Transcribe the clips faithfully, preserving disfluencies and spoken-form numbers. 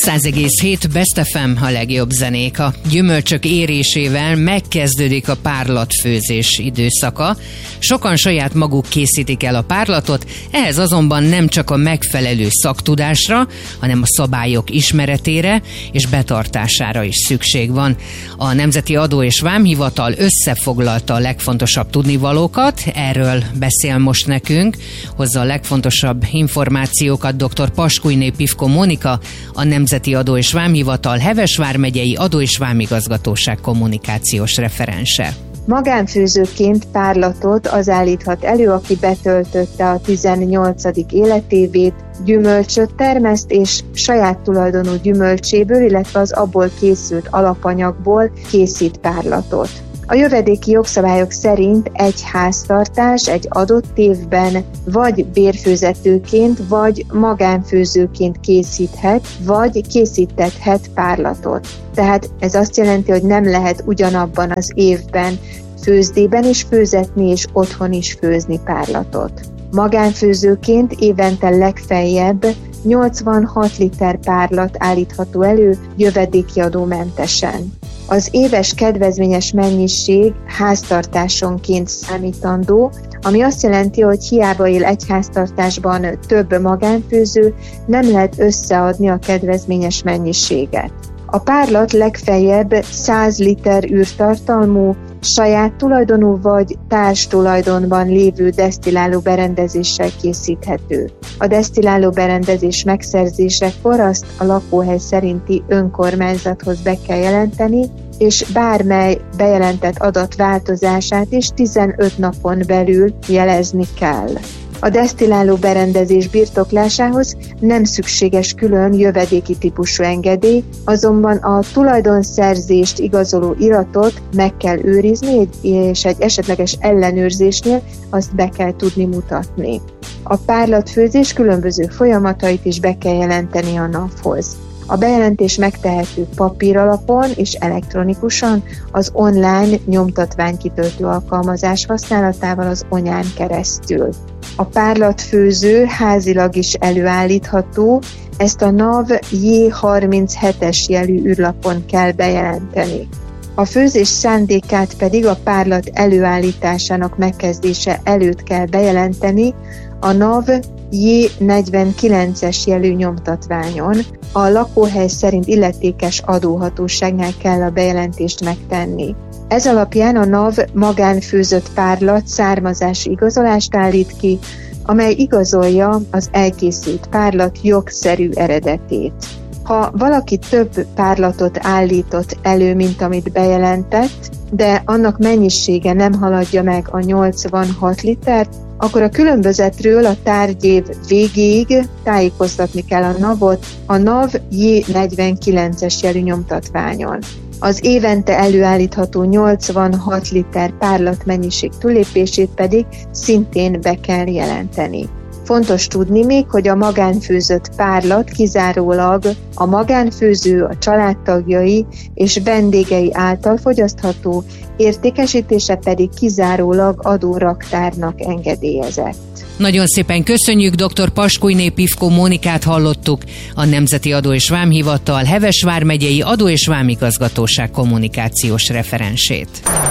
száz egész hét Best ef em, a legjobb zenék. A gyümölcsök érésével megkezdődik a párlatfőzés időszaka. Sokan saját maguk készítik el a párlatot, ehhez azonban nem csak a megfelelő szaktudásra, hanem a szabályok ismeretére és betartására is szükség van. A Nemzeti Adó és Vámhivatal összefoglalta a legfontosabb tudnivalókat, erről beszél most nekünk, hozza a legfontosabb információkat dr. Paskújné Pivko Mónika, a Nemzeti Adó és Vámhivatal Heves vármegyei Adó és Vámigazgatóság kommunikációs referense. Magánfőzőként párlatot az állíthat elő, aki betöltötte a tizennyolcadik életévét, gyümölcsöt termeszt és saját tulajdonú gyümölcséből, illetve az abból készült alapanyagból készít párlatot. A jövedéki jogszabályok szerint egy háztartás egy adott évben vagy bérfőzetőként, vagy magánfőzőként készíthet, vagy készítethet párlatot. Tehát ez azt jelenti, hogy nem lehet ugyanabban az évben főzdében is főzetni, és otthon is főzni párlatot. Magánfőzőként évente legfeljebb nyolcvanhat liter párlat állítható elő jövedéki adómentesen. Az éves kedvezményes mennyiség háztartásonként számítandó, ami azt jelenti, hogy hiába él egy háztartásban több magánfőző, nem lehet összeadni a kedvezményes mennyiséget. A párlat legfeljebb száz liter űrtartalmú, saját tulajdonú vagy társ tulajdonban lévő desztilláló berendezéssel készíthető. A desztilláló berendezés megszerzésekor azt a lakóhely szerinti önkormányzathoz be kell jelenteni, és bármely bejelentett adat változását is tizenöt napon belül jelezni kell. A desztilláló berendezés birtoklásához nem szükséges külön jövedéki típusú engedély, azonban a tulajdonszerzést igazoló iratot meg kell őrizni, és egy esetleges ellenőrzésnél azt be kell tudni mutatni. A párlatfőzés különböző folyamatait is be kell jelenteni a naphoz. A bejelentés megtehető papír alapon és elektronikusan az online nyomtatványkitöltő alkalmazás használatával az onyán keresztül. A párlatfőző házilag is előállítható, ezt a NAV J harminchetes jelű űrlapon kell bejelenteni. A főzés szándékát pedig a párlat előállításának megkezdése előtt kell bejelenteni a NAV J negyvenkilences jelű nyomtatványon. A lakóhely szerint illetékes adóhatóságnál kell a bejelentést megtenni. Ez alapján a NAV magánfőzött párlat származási igazolást állít ki, amely igazolja az elkészült párlat jogszerű eredetét. Ha valaki több párlatot állított elő, mint amit bejelentett, de annak mennyisége nem haladja meg a nyolcvanhat litert, akkor a különbözetről a tárgyév végéig tájékoztatni kell a NAV-ot a NAV J negyvenkilences jelű nyomtatványon. Az évente előállítható nyolcvanhat liter párlat mennyiség túllépését pedig szintén be kell jelenteni. Fontos tudni még, hogy a magánfőzött párlat kizárólag a magánfőző, a családtagjai és vendégei által fogyasztható, értékesítése pedig kizárólag adóraktárnak engedélyezett. Nagyon szépen köszönjük, dr. Paskújné Pivko Mónikát hallottuk, a Nemzeti Adó és Vámhivatal Heves vármegyei Adó és Vámigazgatóság kommunikációs referensét.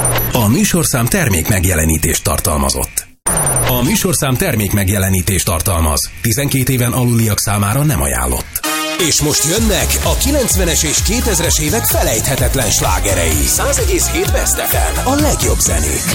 A műsorszám termék megjelenítést tartalmazott. A műsorszám termék megjelenítést tartalmaz. tizenkét éven aluliak számára nem ajánlott. És most jönnek a kilencvenes és kétezres évek felejthetetlen slágerei. száz egész hét Best ef em, a legjobb zenék.